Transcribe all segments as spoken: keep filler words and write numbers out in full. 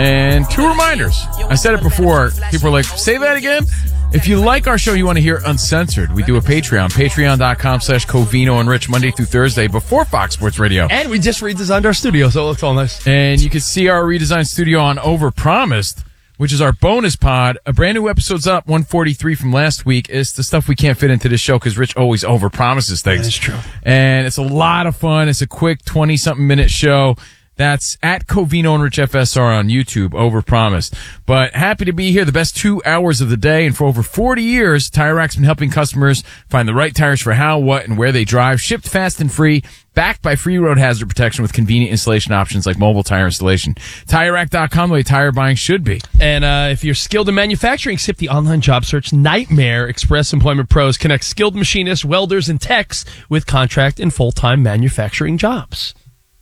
And two reminders. I said it before. People were like, say that again? If you like our show, you want to hear Uncensored, we do a Patreon. Patreon.com slash Covino and Rich Monday through Thursday before Fox Sports Radio. And we just redesigned our studio, so it looks all nice. And you can see our redesigned studio on Overpromised, which is our bonus pod. A brand new episode's up, one forty-three from last week. It's the stuff we can't fit into this show because Rich always overpromises things. That is true. And it's a lot of fun. It's a quick twenty-something minute show. That's at Covino and Rich F S R on YouTube, Overpromised. But happy to be here, the best two hours of the day. And for over forty years, Tire Rack's been helping customers find the right tires for how, what, and where they drive. Shipped fast and free, backed by free road hazard protection with convenient installation options like mobile tire installation. Tire Rack dot com, the way tire buying should be. And uh, if you're skilled in manufacturing, skip the online job search nightmare. Express Employment Pros connect skilled machinists, welders, and techs with contract and full-time manufacturing jobs.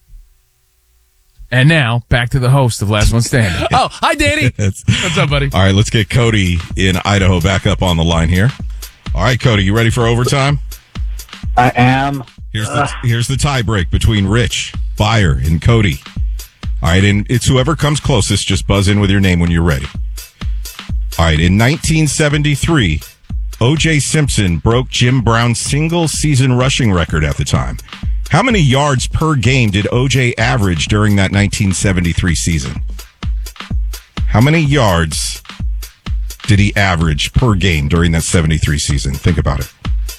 And now, back to the host of Last One Standing. Oh, hi, Danny. What's up, buddy? All right, let's get Cody in Idaho back up on the line here. All right, Cody, you ready for overtime? I am. Here's the here's the tie break between Rich, Byer, and Cody. All right, and it's whoever comes closest. Just buzz in with your name when you're ready. All right, in nineteen seventy-three, O J Simpson broke Jim Brown's single-season rushing record at the time. How many yards per game did O J average during that nineteen seventy-three season? How many yards did he average per game during that seventy-three season? Think about it.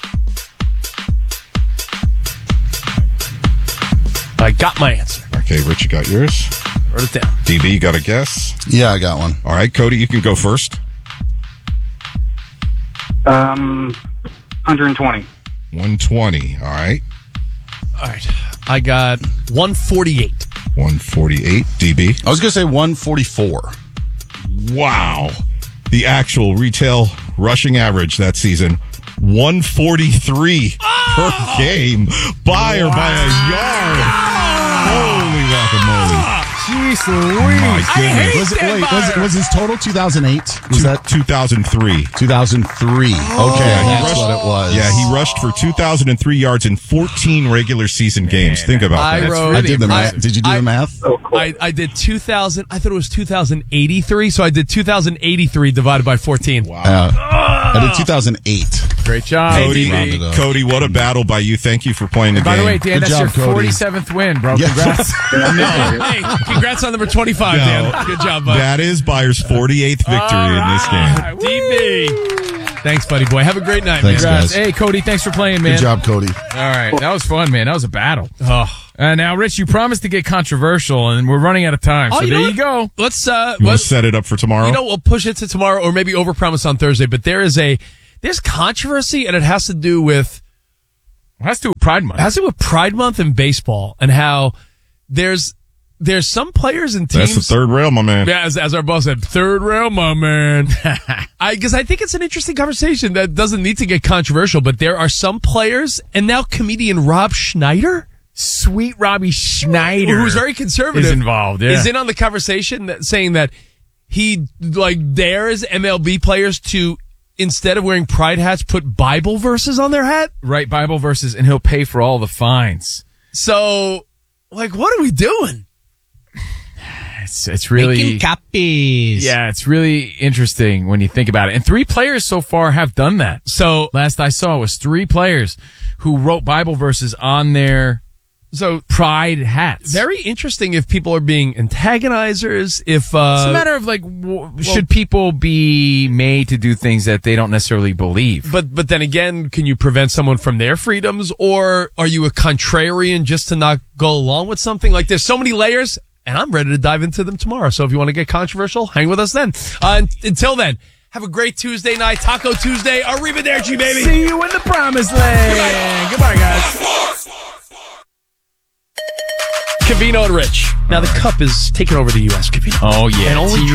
I got my answer. Okay, Rich, you got yours. Wrote it down. D B, you got a guess? Yeah, I got one. All right, Cody, you can go first. Um, one twenty. one twenty, all right. All right. I got one forty-eight. one forty-eight, D B. I was going to say one forty-four. Wow. The actual retail rushing average that season, one forty-three oh! per game. Byer wow. by a yard. Holy guacamole. Jeez Louise. My goodness. Was it, wait, was, was his total two thousand eight? Was Two, that two thousand three? two thousand three. Oh. Okay, Yeah, that's rushed, what it was. Yeah, he rushed for two thousand three yards in fourteen regular season games. Man, Think about I that. wrote- really I did the impressive. math. Did you do I- the math? I, I did two thousand. I thought it was two thousand eighty-three, so I did two thousand eighty-three divided by fourteen. Wow. Uh, I did two thousand eight. Great job. Cody, D B. Cody, what a battle by you. Thank you for playing the By game. the way, Dan, Good that's job, your Cody. forty-seventh win, bro. Yeah. Congrats. Hey, congrats on number twenty-five, No. Dan. Good job, bud. That is Byer's forty-eighth victory in this game. D B. Thanks, buddy boy. Have a great night, Thanks, man. guys. Hey, Cody, thanks for playing, man. Good job, Cody. All right, that was fun, man. That was a battle. Oh. Uh, now, Rich, you promised to get controversial, and we're running out of time. So Oh, you there know you go. Let's uh You want to let's set it up for tomorrow? you know we'll push it to tomorrow or maybe overpromise on Thursday, but there is a there's controversy and it has to do with It has to do with Pride Month. it has to do with Pride Month in baseball and how there's there's some players and teams. That's the third rail, my man. Yeah, as, as our boss said, third rail, my man. I because I think it's an interesting conversation that doesn't need to get controversial, but there are some players, and now comedian Rob Schneider, Sweet Robbie Schneider, who's very conservative, is involved. Yeah. is in on the conversation that, saying that he like dares M L B players to, instead of wearing pride hats, put Bible verses on their hat. Right, Bible verses, and he'll pay for all the fines. So, like, what are we doing? It's it's really Making copies. yeah, it's really interesting when you think about it. And three players so far have done that. So, Last I saw was three players who wrote Bible verses on their so pride hats. very interesting if people are being antagonizers. If uh, It's a matter of like, w- should people be made to do things that they don't necessarily believe? But but then again, can you prevent someone from their freedoms, or are you a contrarian just to not go along with something? Like, there's so many layers, and I'm ready to dive into them tomorrow. So if you want to get controversial, hang with us then. Uh, until then, have a great Tuesday night, Taco Tuesday. Arrivederci, baby. See you in the promised land. Goodbye, guys. Covino and Rich. Now the cup is taking over the U S. Covino. Oh yeah, And only